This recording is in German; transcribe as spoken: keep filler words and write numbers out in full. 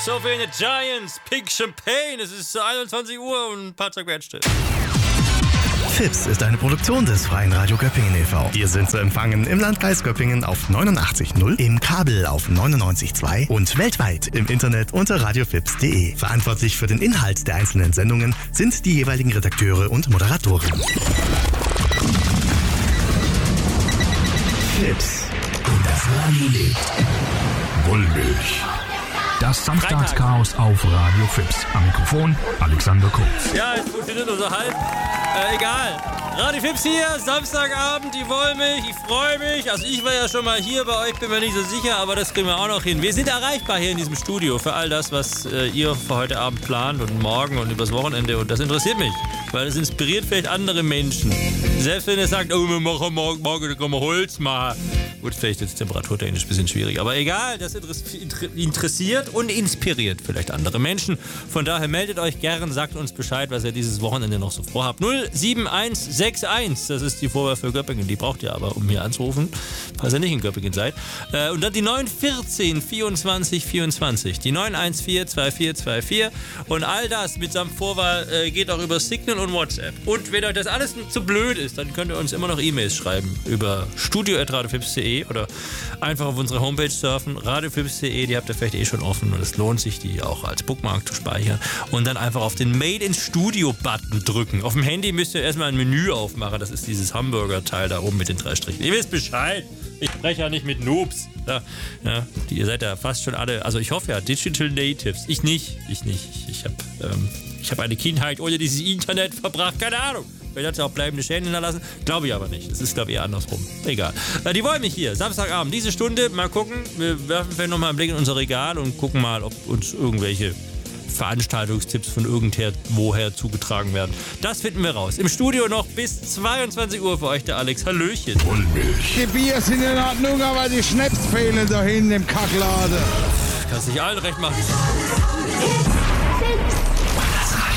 Sophie and the Giants, Pink Champagne. Es ist einundzwanzig Uhr und ein paar zerquetschte. Fips ist eine Produktion des Freien Radio Göppingen e V Wir sind zu empfangen im Landkreis Göppingen auf neunundachtzig Komma null, im Kabel auf neunundneunzig Komma zwei und weltweit im Internet unter radiofips punkt de. Verantwortlich für den Inhalt der einzelnen Sendungen sind die jeweiligen Redakteure und Moderatoren. Fips und das Radio lebt. Wollmilch. Das Samstagschaos auf Radio Fips. Am Mikrofon Alexander Kurz. Ja, es funktioniert nur so halb. Äh, egal. Radio Fips hier, Samstagabend, die Wollmilch, ich freue mich. Also ich war ja schon mal hier, bei euch bin mir nicht so sicher, aber das kriegen wir auch noch hin. Wir sind erreichbar hier in diesem Studio für all das, was äh, ihr für heute Abend plant und morgen und übers Wochenende. Und das interessiert mich, weil es inspiriert vielleicht andere Menschen. Selbst wenn ihr sagt, oh, wir machen morgen, morgen kommen wir Holz mal. Gut, vielleicht jetzt temperaturtechnisch ein bisschen schwierig, aber egal, das interessiert und inspiriert vielleicht andere Menschen. Von daher meldet euch gern, sagt uns Bescheid, was ihr dieses Wochenende noch so vorhabt. null sieben eins sechs eins, das ist die Vorwahl für Göppingen, die braucht ihr aber, um hier anzurufen, falls ihr nicht in Göppingen seid. Und dann die neun vierzehn vierundzwanzig vierundzwanzig, die neun eins vier zwei vier zwei vier und all das mitsamt Vorwahl äh, geht auch über Signal und WhatsApp. Und wenn euch das alles zu blöd ist, dann könnt ihr uns immer noch E-Mails schreiben über studio at radiofips punkt de oder einfach auf unsere Homepage surfen, radiofips punkt de, die habt ihr vielleicht eh schon offen und es lohnt sich, die auch als Bookmark zu speichern und dann einfach auf den Made in Studio-Button drücken. Auf dem Handy müsst ihr erstmal ein Menü aufmachen, das ist dieses Hamburger-Teil da oben mit den drei Strichen. Ihr wisst Bescheid, ich spreche ja nicht mit Noobs. Ja, ja, die, ihr seid ja fast schon alle, also ich hoffe ja, Digital Natives. Ich nicht, ich nicht. Ich habe ähm, ich hab eine Kindheit ohne dieses Internet verbracht, keine Ahnung. Vielleicht hat sie auch bleibende Schäden hinterlassen. Glaube ich aber nicht. Es ist, glaube ich, eher andersrum. Egal. Die wollen mich hier. Samstagabend, diese Stunde. Mal gucken. Wir werfen vielleicht nochmal einen Blick in unser Regal und gucken mal, ob uns irgendwelche Veranstaltungstipps von irgendwoher zugetragen werden. Das finden wir raus. Im Studio noch bis zweiundzwanzig Uhr für euch der Alex. Hallöchen. Wollmilch. Die Bier sind in Ordnung, aber die Schnaps fehlen da hinten im Kackladen. Kannst nicht allen recht machen. Fips.